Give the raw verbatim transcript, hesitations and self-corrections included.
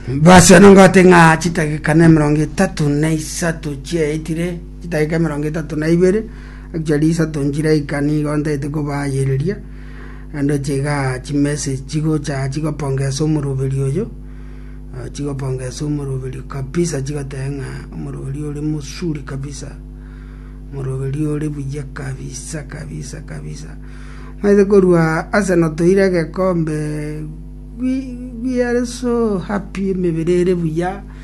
basi nongote nga chitagikana mirongo itatu na isatu chiaitire chitagika mirongo itatu na ibere actually isatu njira ikani gondete kubayiriria ando chiga chimessage chigo cha chigo pongeza umurubiri oyo chigo pongeza umurubiri kabisa chigo tenga umurubiri uri musuri kabisa umurubiri uri buya kabisa kabisa kabisa maze korwa asana toire gekombe we we are so happy meberere buya